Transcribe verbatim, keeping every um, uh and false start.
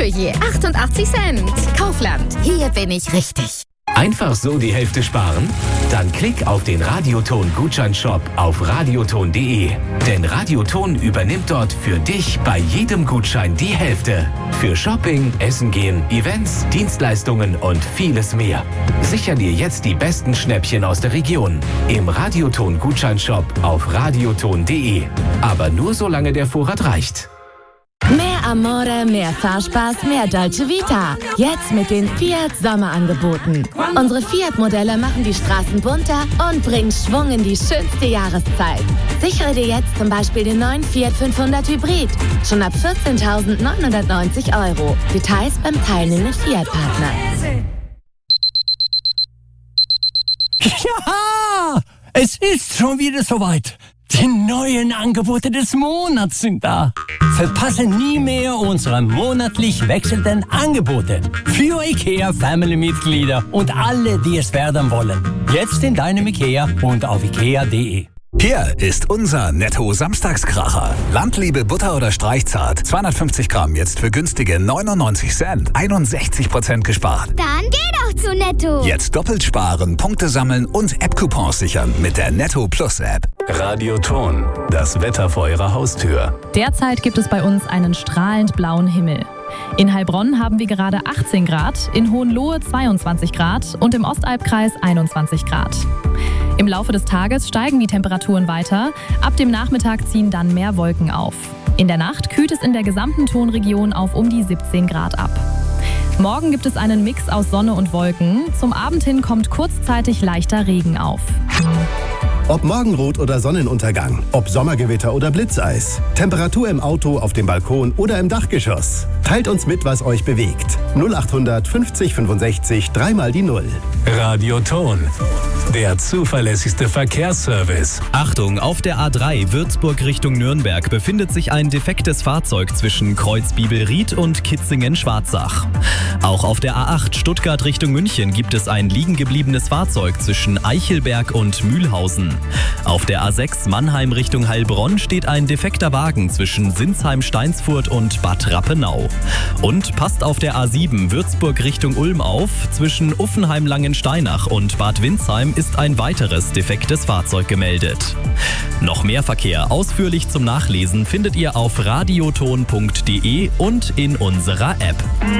für je achtundachtzig Cent. Kaufland, hier bin ich richtig. Einfach so die Hälfte sparen? Dann klick auf den Radioton-Gutscheinshop auf radioton punkt de. Denn Radioton übernimmt dort für dich bei jedem Gutschein die Hälfte. Für Shopping, Essen gehen, Events, Dienstleistungen und vieles mehr. Sicher dir jetzt die besten Schnäppchen aus der Region. Im Radioton-Gutscheinshop auf radioton punkt de. Aber nur solange der Vorrat reicht. Mehr Amore, mehr Fahrspaß, mehr Dolce Vita. Jetzt mit den Fiat Sommerangeboten. Unsere Fiat-Modelle machen die Straßen bunter und bringen Schwung in die schönste Jahreszeit. Sichere dir jetzt zum Beispiel den neuen Fiat fünfhundert Hybrid. Schon ab vierzehntausendneunhundertneunzig Euro. Details beim teilnehmenden Fiat-Partner. Ja, es ist schon wieder soweit. Die neuen Angebote des Monats sind da. Verpasse nie mehr unsere monatlich wechselnden Angebote. Für IKEA Family-Mitglieder und alle, die es werden wollen. Jetzt in deinem IKEA und auf ikea punkt de. Hier ist unser Netto-Samstagskracher. Landliebe Butter oder Streichzart. zweihundertfünfzig Gramm jetzt für günstige neunundneunzig Cent. einundsechzig Prozent gespart. Dann geh doch zu Netto. Jetzt doppelt sparen, Punkte sammeln und App-Coupons sichern mit der Netto Plus App. Radioton, das Wetter vor Ihrer Haustür. Derzeit gibt es bei uns einen strahlend blauen Himmel. In Heilbronn haben wir gerade achtzehn Grad, in Hohenlohe zweiundzwanzig Grad und im Ostalbkreis einundzwanzig Grad. Im Laufe des Tages steigen die Temperaturen weiter. Ab dem Nachmittag ziehen dann mehr Wolken auf. In der Nacht kühlt es in der gesamten Tonregion auf um die siebzehn Grad ab. Morgen gibt es einen Mix aus Sonne und Wolken. Zum Abend hin kommt kurzzeitig leichter Regen auf. Ob Morgenrot oder Sonnenuntergang, ob Sommergewitter oder Blitzeis, Temperatur im Auto, auf dem Balkon oder im Dachgeschoss. Teilt uns mit, was euch bewegt. null achthundert fünfzig fünfundsechzig, dreimal die Null. Radioton, der zuverlässigste Verkehrsservice. Achtung, auf der A drei Würzburg Richtung Nürnberg befindet sich ein defektes Fahrzeug zwischen Kreuzbibelried und Kitzingen-Schwarzach. Auch auf der A acht Stuttgart Richtung München gibt es ein liegengebliebenes Fahrzeug zwischen Eichelberg und Mühlhausen. Auf der A sechs Mannheim Richtung Heilbronn steht ein defekter Wagen zwischen Sinsheim-Steinsfurt und Bad Rappenau. Und passt auf der A sieben Würzburg Richtung Ulm auf. Zwischen Uffenheim-Langensteinach und Bad Windsheim ist ein weiteres defektes Fahrzeug gemeldet. Noch mehr Verkehr ausführlich zum Nachlesen findet ihr auf radioton punkt de und in unserer App.